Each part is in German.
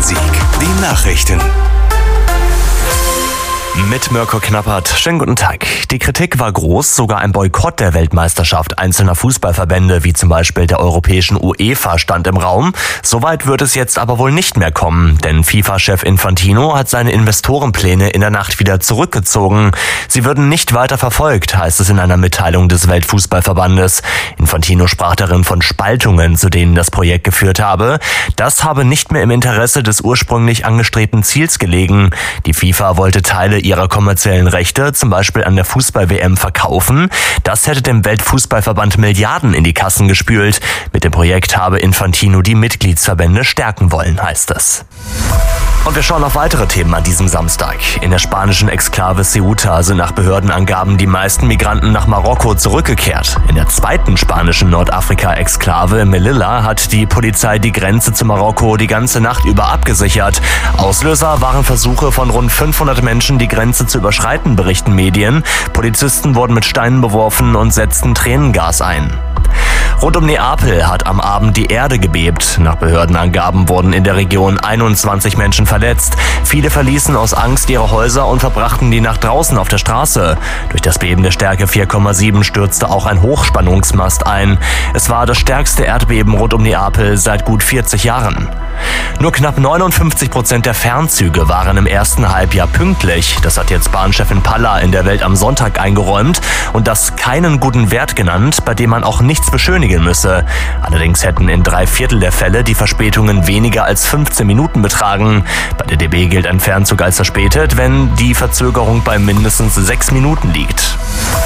Bonn-Rhein-Sieg. Die Nachrichten. Mit Mirko Knappert. Schönen guten Tag. Die Kritik war groß, sogar ein Boykott der Weltmeisterschaft einzelner Fußballverbände, wie zum Beispiel der europäischen UEFA, stand im Raum. Soweit wird es jetzt aber wohl nicht mehr kommen, denn FIFA-Chef Infantino hat seine Investorenpläne in der Nacht wieder zurückgezogen. Sie würden nicht weiter verfolgt, heißt es in einer Mitteilung des Weltfußballverbandes. Infantino sprach darin von Spaltungen, zu denen das Projekt geführt habe. Das habe nicht mehr im Interesse des ursprünglich angestrebten Ziels gelegen. Die FIFA wollte Teile ihrer kommerziellen Rechte, zum Beispiel an der Fußball-WM, verkaufen. Das hätte dem Weltfußballverband Milliarden in die Kassen gespült. Mit dem Projekt habe Infantino die Mitgliedsverbände stärken wollen, heißt es. Und wir schauen auf weitere Themen an diesem Samstag. In der spanischen Exklave Ceuta sind nach Behördenangaben die meisten Migranten nach Marokko zurückgekehrt. In der zweiten spanischen Nordafrika-Exklave Melilla hat die Polizei die Grenze zu Marokko die ganze Nacht über abgesichert. Auslöser waren Versuche von rund 500 Menschen, die Grenze zu überschreiten, berichten Medien. Polizisten wurden mit Steinen beworfen und setzten Tränengas ein. Rund um Neapel hat am Abend die Erde gebebt. Nach Behördenangaben wurden in der Region 21 Menschen verletzt. Viele verließen aus Angst ihre Häuser und verbrachten die Nacht draußen auf der Straße. Durch das Beben der Stärke 4,7 stürzte auch ein Hochspannungsmast ein. Es war das stärkste Erdbeben rund um Neapel seit gut 40 Jahren. Nur knapp 59% der Fernzüge waren im ersten Halbjahr pünktlich. Das hat jetzt Bahnchefin Palla in der Welt am Sonntag eingeräumt und das keinen guten Wert genannt, bei dem man auch nichts beschönigen müsse. Allerdings hätten in 3/4 der Fälle die Verspätungen weniger als 15 Minuten betragen. Bei der DB gilt ein Fernzug als verspätet, wenn die Verzögerung bei mindestens 6 Minuten liegt.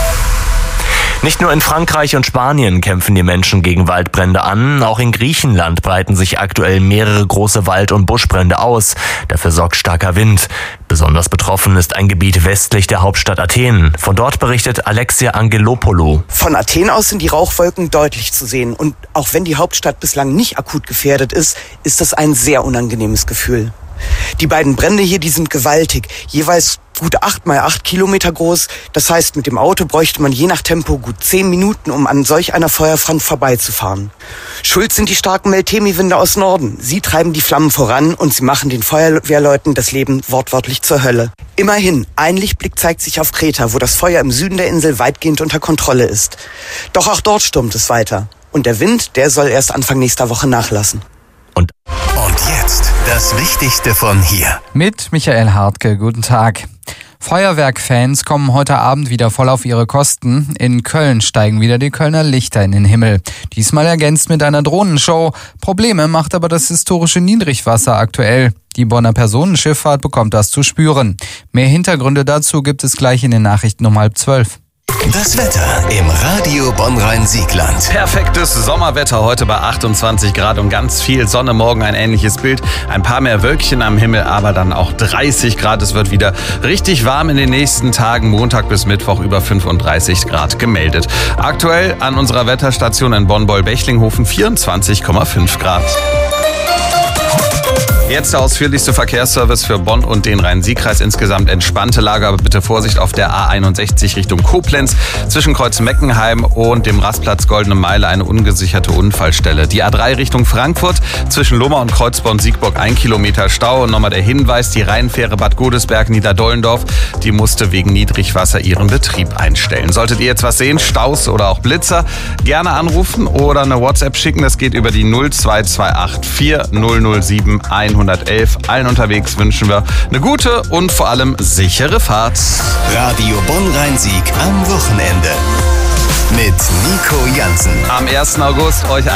Nicht nur in Frankreich und Spanien kämpfen die Menschen gegen Waldbrände an, auch in Griechenland breiten sich aktuell mehrere große Wald- und Buschbrände aus. Dafür sorgt starker Wind. Besonders betroffen ist ein Gebiet westlich der Hauptstadt Athen. Von dort berichtet Alexia Angelopoulou. Von Athen aus sind die Rauchwolken deutlich zu sehen. Und auch wenn die Hauptstadt bislang nicht akut gefährdet ist, ist das ein sehr unangenehmes Gefühl. Die beiden Brände hier, die sind gewaltig, jeweils gut 8 mal 8 Kilometer groß. Das heißt, mit dem Auto bräuchte man je nach Tempo gut 10 Minuten, um an solch einer Feuerfront vorbeizufahren. Schuld sind die starken Meltemi-Winde aus Norden. Sie treiben die Flammen voran und sie machen den Feuerwehrleuten das Leben wortwörtlich zur Hölle. Immerhin, ein Lichtblick zeigt sich auf Kreta, wo das Feuer im Süden der Insel weitgehend unter Kontrolle ist. Doch auch dort stürmt es weiter. Und der Wind, der soll erst Anfang nächster Woche nachlassen. Und jetzt das Wichtigste von hier. Mit Michael Hartke, guten Tag. Feuerwerkfans kommen heute Abend wieder voll auf ihre Kosten. In Köln steigen wieder die Kölner Lichter in den Himmel. Diesmal ergänzt mit einer Drohnenshow. Probleme macht aber das historische Niedrigwasser aktuell. Die Bonner Personenschifffahrt bekommt das zu spüren. Mehr Hintergründe dazu gibt es gleich in den Nachrichten um 11:30. Das Wetter im Radio Bonn-Rhein-Siegland. Perfektes Sommerwetter heute bei 28 Grad und ganz viel Sonne. Morgen ein ähnliches Bild. Ein paar mehr Wölkchen am Himmel, aber dann auch 30 Grad. Es wird wieder richtig warm in den nächsten Tagen. Montag bis Mittwoch über 35 Grad gemeldet. Aktuell an unserer Wetterstation in Bonn-Boll-Bechlinghofen 24,5 Grad. Jetzt der ausführlichste Verkehrsservice für Bonn und den Rhein-Sieg-Kreis. Insgesamt entspannte Lage, aber bitte Vorsicht auf der A61 Richtung Koblenz. Zwischen Kreuz Meckenheim und dem Rastplatz Goldene Meile eine ungesicherte Unfallstelle. Die A3 Richtung Frankfurt zwischen Lohmar und Kreuzborn-Siegburg 1 Kilometer Stau. Und nochmal der Hinweis, die Rheinfähre Bad Godesberg Niederdollendorf, die musste wegen Niedrigwasser ihren Betrieb einstellen. Solltet ihr jetzt was sehen, Staus oder auch Blitzer, gerne anrufen oder eine WhatsApp schicken. Das geht über die 0228 4007 111. Allen unterwegs wünschen wir eine gute und vor allem sichere Fahrt. Radio Bonn-Rhein-Sieg am Wochenende mit Nico Jansen. Am 1. August euch